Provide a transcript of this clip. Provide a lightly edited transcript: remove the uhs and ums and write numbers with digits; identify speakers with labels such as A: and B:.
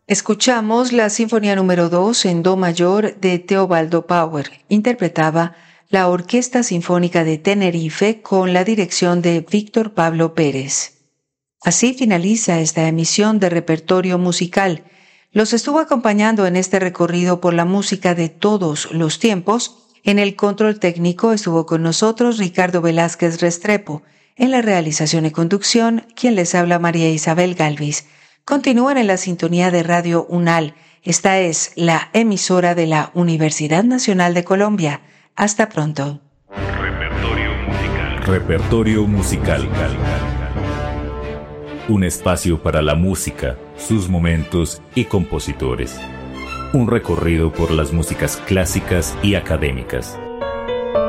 A: Escuchamos la Sinfonía número 2 en Do mayor de Teobaldo Bauer. Interpretaba la Orquesta Sinfónica de Tenerife con la dirección de Víctor Pablo Pérez. Así finaliza esta emisión de Repertorio Musical. Los estuvo acompañando en este recorrido por la música de todos los tiempos. En el control técnico estuvo con nosotros Ricardo Velázquez Restrepo. En la realización y conducción, quien les habla María Isabel Galvis. Continúan en la sintonía de Radio UNAL. Esta es la emisora de la Universidad Nacional de Colombia. Hasta pronto.
B: Repertorio musical. Repertorio musical. Un espacio para la música, sus momentos y compositores. Un recorrido por las músicas clásicas y académicas.